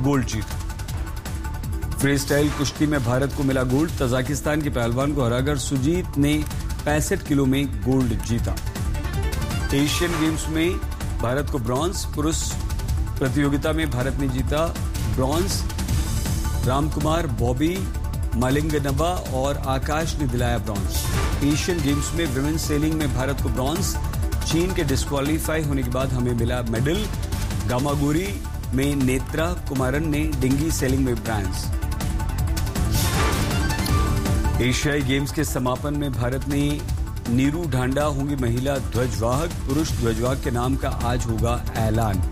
Gold जीता। Free style कुश्ती में भारत को मिला गोल्ड। तजाकिस्तान के पहलवान को हराकर सुजीत ने 65 किलो में गोल्ड जीता। एशियन गेम्स में भारत को ब्रॉन्ज। पुरुष प्रतियोगिता में भारत ने जीता ब्रॉन्ज। रामकुमार, बॉबी, मालिंगनबा और आकाश ने दिलाया ब्रॉन्ज। एशियन गेम्स में विमेन सेलिंग में भारत को ब्रॉन्ज। चीन के डिस्क्वालीफाई होने के बाद हमें मिला मेडल। गामागुरी में नेत्रा कुमारन ने डिंगी सेलिंग में ब्रॉन्ज। एशियाई गेम्स के समापन में भारत ने नीरू ढांडा होंगी महिला ध्वजवाहक। पुरुष ध्वजवाहक के नाम का आज होगा ऐलान।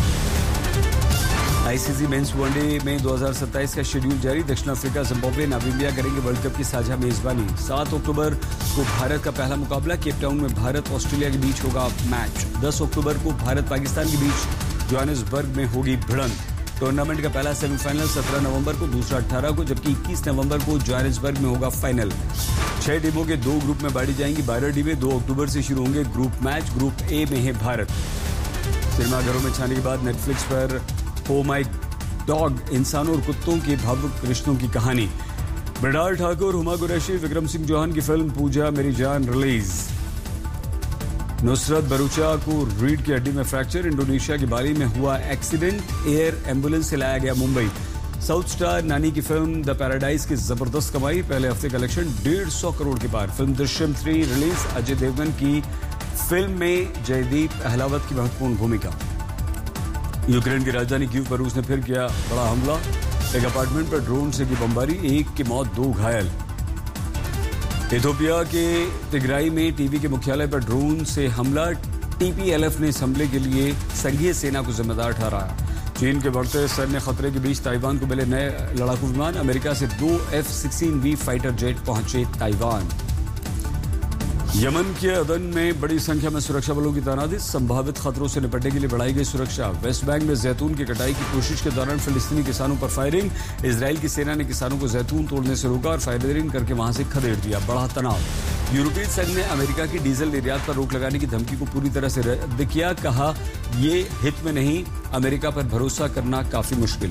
आईसीसी मेंस वनडे में 2027 का शेड्यूल जारी। दक्षिण अफ्रीका, जिम्बाब्वे, नामीबिया करेंगे वर्ल्ड कप की साझा मेजबानी। 7 अक्टूबर को भारत का पहला मुकाबला केप टाउन में भारत ऑस्ट्रेलिया के बीच होगा मैच। 10 अक्टूबर को भारत पाकिस्तान के बीच जोहानिसबर्ग में होगी भिड़ंत। टूर्नामेंट का पहला सेमीफाइनल 17 नवंबर को, दूसरा 18 को, जबकि 21 नवंबर को जोहानिसबर्ग में होगा फाइनल। 6 टीमों के 2 ग्रुप में बांटी जाएंगी 12 टीमें। 2 अक्टूबर से शुरू होंगे ग्रुप मैच। ग्रुप ए में है भारत। सिनेमाघरों में छाने के बाद नेटफ्लिक्स पर ओ माई डॉग, इंसानों और कुत्तों के भावुक रिश्तों की कहानी। मृणाल ठाकुर, हुमा कुरैशी, विक्रम सिंह चौहान की फिल्म पूजा मेरी जान रिलीज। नुसरत भरूचा को रीढ़ की हड्डी में फ्रैक्चर। इंडोनेशिया के बाली में हुआ एक्सीडेंट। एयर एम्बुलेंस से लाया गया मुंबई। साउथ स्टार नानी की फिल्म द पैराडाइज की जबरदस्त कमाई। पहले हफ्ते कलेक्शन 150 करोड़ के पार। Film Drishyam 3 release. अजय देवगन की फिल्म में जयदीप अहलावत की महत्वपूर्ण भूमिका। यूक्रेन की राजधानी कीव पर रूस ने फिर किया बड़ा हमला। एक अपार्टमेंट पर ड्रोन से की बमबारी, 1 की मौत 2 घायल। इथियोपिया के तिग्राई में टीवी के मुख्यालय पर ड्रोन से हमला। टीपीएलएफ ने इस हमले के लिए संघीय सेना को जिम्मेदार ठहराया। चीन के बढ़ते सैन्य खतरे के बीच ताइवान को मिले नए लड़ाकू विमान। अमेरिका से 2 F-16V फाइटर जेट पहुंचे ताइवान। यमन के अदन में बड़ी संख्या में सुरक्षा बलों की तैनाती। संभावित खतरों से निपटने के लिए बढ़ाई गई सुरक्षा। वेस्ट बैंक में जैतून की कटाई की कोशिश के दौरान फिलिस्तीनी किसानों पर फायरिंग। इजराइल की सेना ने किसानों को जैतून तोड़ने से रोका और फायरिंग करके वहां से खदेड़ दिया। बढ़ा तनाव। यूरोपीय संघ ने अमेरिका की डीजल निर्यात पर रोक लगाने की धमकी को पूरी तरह से रद्द किया। कहा, ये हित में नहीं, अमेरिका पर भरोसा करना काफी मुश्किल।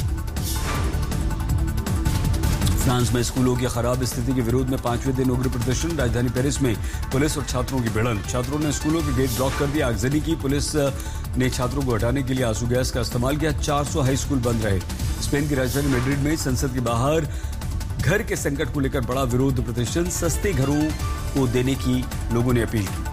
फ्रांस में स्कूलों की खराब स्थिति के विरोध में 5वें दिन उग्र प्रदर्शन। राजधानी पेरिस में पुलिस और छात्रों की भिड़ंत। छात्रों ने स्कूलों के गेट ब्लॉक कर दिया। आगजनी की। पुलिस ने छात्रों को हटाने के लिए आंसू गैस का इस्तेमाल किया। 400 हाई स्कूल बंद रहे। स्पेन की राजधानी मैड्रिड में संसद के बाहर घर के संकट को लेकर बड़ा विरोध प्रदर्शन। सस्ते घरों को देने की लोगों ने अपील की।